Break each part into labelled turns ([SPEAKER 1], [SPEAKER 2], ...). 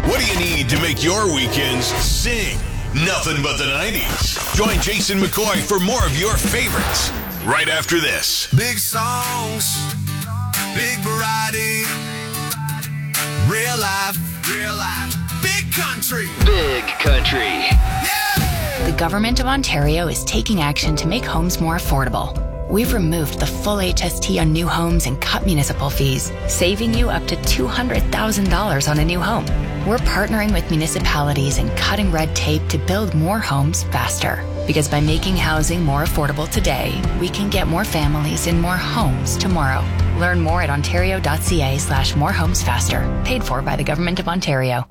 [SPEAKER 1] What do you need to make your weekends sing? Nothing but the 90s. Join Jason McCoy for more of your favorites right after this.
[SPEAKER 2] Big songs, big variety, real life, big country.
[SPEAKER 3] Big country.
[SPEAKER 2] Yeah!
[SPEAKER 4] The Government of Ontario is taking action to make homes more affordable. We've removed the full HST on new homes and cut municipal fees, saving you up to $200,000 on a new home. We're partnering with municipalities and cutting red tape to build more homes faster. Because by making housing more affordable today, we can get more families in more homes tomorrow. Learn more at ontario.ca/morehomesfaster. Paid for by the Government of Ontario.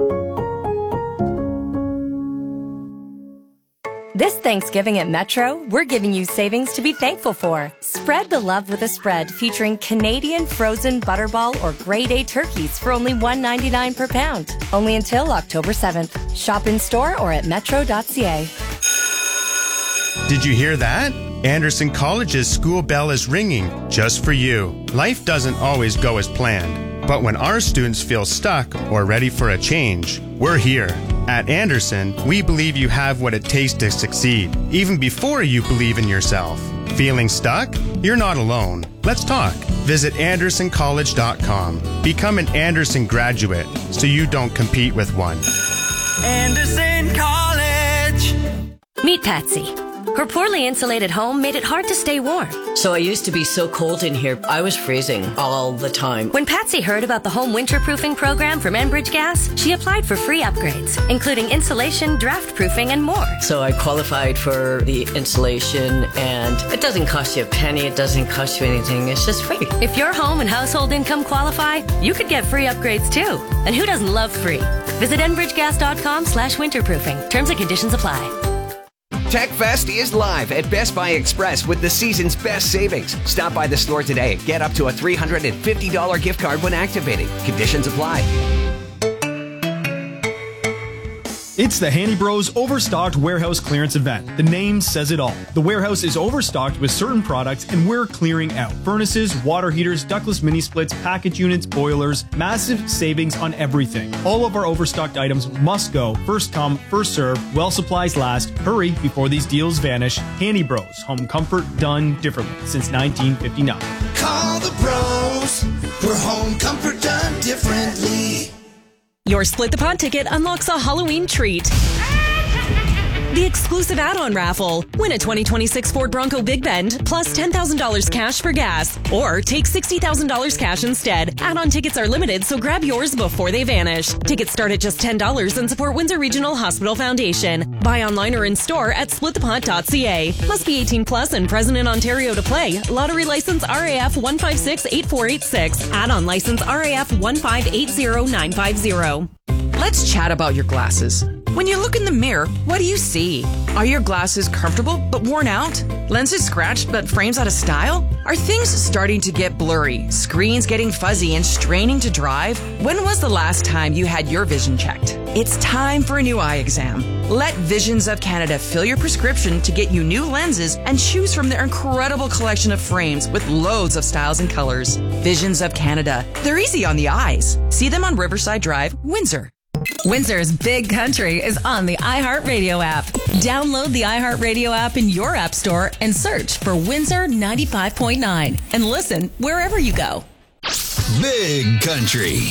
[SPEAKER 5] This Thanksgiving at Metro, we're giving you savings to be thankful for. Spread the love with a spread featuring Canadian frozen butterball or grade A turkeys for only $1.99 per pound. Only until October 7th. Shop in store or at metro.ca.
[SPEAKER 6] Did you hear that? Anderson College's school bell is ringing just for you. Life doesn't always go as planned, but when our students feel stuck or ready for a change, we're here. At Anderson, we believe you have what it takes to succeed, even before you believe in yourself. Feeling stuck? You're not alone. Let's talk. Visit AndersonCollege.com. Become an Anderson graduate so you don't compete with one.
[SPEAKER 7] Anderson College.
[SPEAKER 8] Meet Patsy. Her poorly insulated home made it hard to stay warm.
[SPEAKER 9] So I used to be so cold in here, I was freezing all the time.
[SPEAKER 8] When Patsy heard about the home winterproofing program from Enbridge Gas, she applied for free upgrades, including insulation, draft proofing, and more.
[SPEAKER 9] So I qualified for the insulation, and it doesn't cost you a penny, it doesn't cost you anything, it's just free.
[SPEAKER 8] If your home and household income qualify, you could get free upgrades too. And who doesn't love free? Visit enbridgegas.com/winterproofing. Terms and conditions apply.
[SPEAKER 3] TechFest is live at Best Buy Express with the season's best savings. Stop by the store today. Get up to a $350 gift card when activating. Conditions apply.
[SPEAKER 10] It's the Handy Bros Overstocked Warehouse Clearance Event. The name says it all. The warehouse is overstocked with certain products and we're clearing out. Furnaces, water heaters, ductless mini splits, package units, boilers, massive savings on everything. All of our overstocked items must go. First come, first serve, while supplies last. Hurry before these deals vanish. Handy Bros, home comfort done differently since 1959.
[SPEAKER 2] Call the bros for home comfort done differently.
[SPEAKER 11] Your Split the Pot ticket unlocks a Halloween treat. The exclusive add-on raffle. Win a 2026 Ford Bronco Big Bend plus $10,000 cash for gas. Or take $60,000 cash instead. Add-on tickets are limited, so grab yours before they vanish. Tickets start at just $10 and support Windsor Regional Hospital Foundation. Buy online or in store at splitthepot.ca. Must be 18 plus and present in Ontario to play. Lottery license RAF 1568486. Add-on license RAF 1580950.
[SPEAKER 12] Let's chat about your glasses. When you look in the mirror, what do you see? Are your glasses comfortable but worn out? Lenses scratched but frames out of style? Are things starting to get blurry? Screens getting fuzzy and straining to drive? When was the last time you had your vision checked? It's time for a new eye exam. Let Visions of Canada fill your prescription to get you new lenses and choose from their incredible collection of frames with loads of styles and colors. Visions of Canada. They're easy on the eyes. See them on Riverside Drive, Windsor.
[SPEAKER 11] Windsor's Big Country is on the iHeartRadio app. Download the iHeartRadio app in your app store and search for Windsor 95.9 and listen wherever you go.
[SPEAKER 1] Big Country.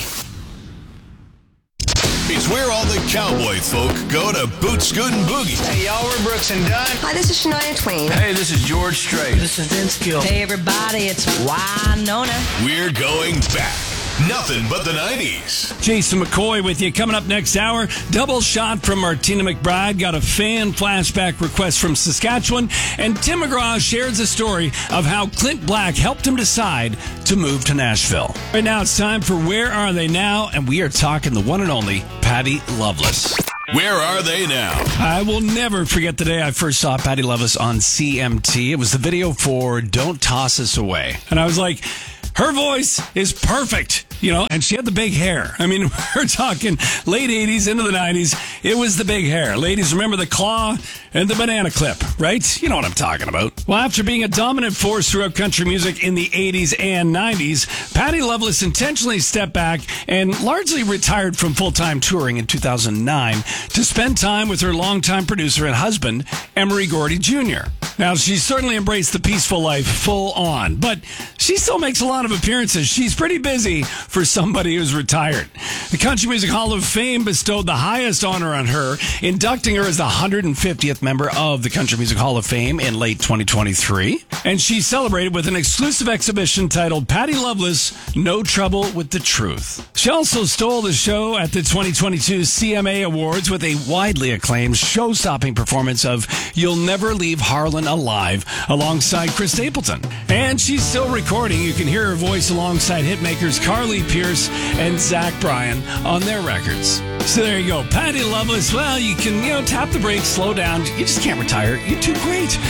[SPEAKER 1] It's where all the cowboy folk go to boot, scoot, and boogie.
[SPEAKER 13] Hey, y'all, we're Brooks and Dunn.
[SPEAKER 14] Hi, this is Shania Twain.
[SPEAKER 13] Hey, this is George Strait.
[SPEAKER 15] This is Vince Gill.
[SPEAKER 16] Hey, everybody, it's Winona.
[SPEAKER 1] We're going back. Nothing but the 90s.
[SPEAKER 17] Jason McCoy with you. Coming up next hour, double shot from Martina McBride. Got a fan flashback request from Saskatchewan. And Tim McGraw shares a story of how Clint Black helped him decide to move to Nashville. Right now, it's time for Where Are They Now? And we are talking the one and only Patty Loveless.
[SPEAKER 1] Where are they now?
[SPEAKER 17] I will never forget the day I first saw Patty Loveless on CMT. It was the video for Don't Toss Us Away. And I was like, Her voice is perfect, and she had the big hair. I mean, we're talking late 80s into the 90s. It was the big hair. Ladies, remember the claw and the banana clip, right? You know what I'm talking about. Well, after being a dominant force throughout country music in the 80s and 90s, Patty Loveless intentionally stepped back and largely retired from full-time touring in 2009 to spend time with her longtime producer and husband, Emery Gordy Jr. Now, she's certainly embraced the peaceful life full on, but she still makes a lot of appearances. She's pretty busy for somebody who's retired. The Country Music Hall of Fame bestowed the highest honor on her, inducting her as the 150th member of the Country Music Hall of Fame in late 2023. And she celebrated with an exclusive exhibition titled Patty Loveless, No Trouble with the Truth. She also stole the show at the 2022 CMA Awards with a widely acclaimed show-stopping performance of You'll Never Leave Harlan Alive alongside Chris Stapleton. And she's still recording. You can hear her voice alongside hitmakers Carly Pearce and Zach Bryan on their records. So there you go. Patty Loveless. Well, you can, tap the brakes, slow down. You just can't retire. You do great.